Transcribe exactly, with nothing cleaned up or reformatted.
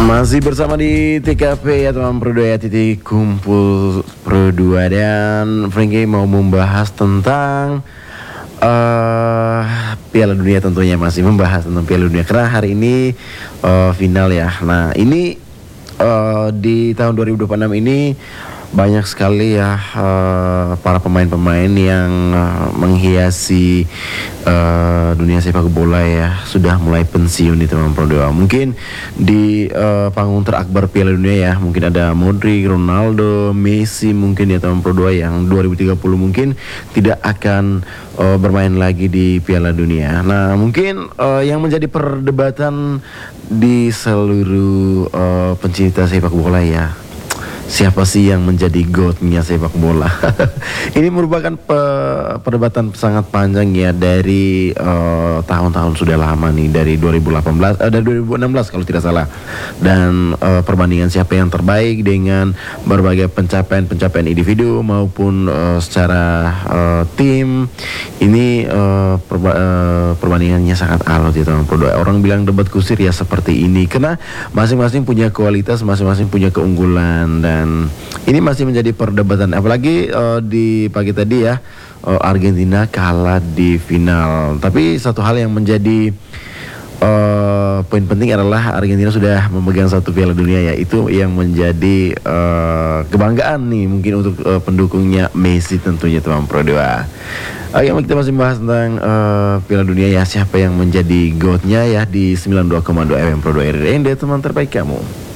Masih bersama di T K P ya teman Pro dua ya, titik kumpul Pro dua, dan Frankie mau membahas tentang uh, Piala Dunia, tentunya masih membahas tentang Piala Dunia karena hari ini uh, final ya. Nah ini uh, di tahun dua ribu dua puluh enam ini banyak sekali ya uh, para pemain-pemain yang uh, menghiasi uh, dunia sepak bola ya sudah mulai pensiun di teman Pro dua. Mungkin di uh, panggung terakbar Piala Dunia ya mungkin ada Modric, Ronaldo, Messi mungkin ya teman Pro dua yang dua ribu tiga puluh mungkin tidak akan uh, bermain lagi di Piala Dunia. Nah mungkin uh, yang menjadi perdebatan di seluruh uh, pencinta sepak bola ya, siapa sih yang menjadi GOAT-nya sepak bola? Ini merupakan pe perdebatan sangat panjang ya dari tahun-tahun uh, sudah lama nih, dari dua ribu delapan belas, uh, dari dua ribu enam belas kalau tidak salah. Dan uh, perbandingan siapa yang terbaik dengan berbagai pencapaian-pencapaian individu maupun uh, secara uh, tim. Ini uh, perba uh, perbandingannya sangat alot ya teman Pro dua. Orang bilang debat kusir ya seperti ini karena masing-masing punya kualitas, masing-masing punya keunggulan, dan Dan ini masih menjadi perdebatan, apalagi uh, di pagi tadi ya uh, Argentina kalah di final. Tapi satu hal yang menjadi uh, poin penting adalah Argentina sudah memegang satu Piala Dunia ya, itu yang menjadi uh, kebanggaan nih mungkin untuk uh, pendukungnya Messi tentunya teman Pro dua. Oke, kita masih membahas tentang uh, Piala Dunia ya, siapa yang menjadi GOAT-nya ya di sembilan puluh dua koma dua F M Pro dua R R N D, teman terbaik kamu.